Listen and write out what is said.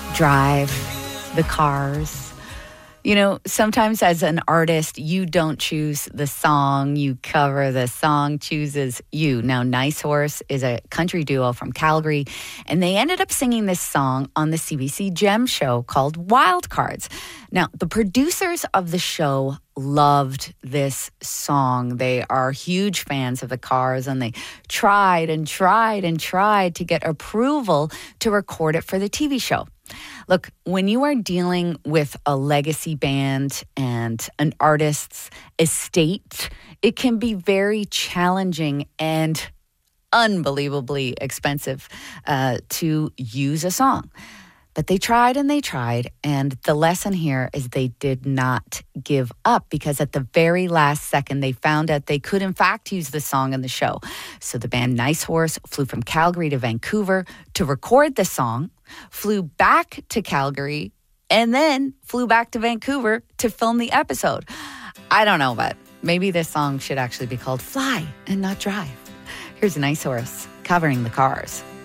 Drive, the Cars. You know, sometimes as an artist, you don't choose the song, you cover the song chooses you. Now, Nice Horse is a country duo from Calgary, and they ended up singing this song on the CBC Gem show called Wild Cards. Now, the producers of the show loved this song. They are huge fans of the Cars, and they tried and tried and tried to get approval to record it for the TV show. Look, when you are dealing with a legacy band and an artist's estate, it can be very challenging and unbelievably expensive to use a song. But they tried and they tried, and the lesson here is they did not give up, because at the very last second, they found out they could in fact use the song in the show. So the band Nice Horse flew from Calgary to Vancouver to record the song, flew back to Calgary, and then flew back to Vancouver to film the episode. I don't know, but maybe this song should actually be called Fly and not Drive. Here's Nice Horse covering the Cars.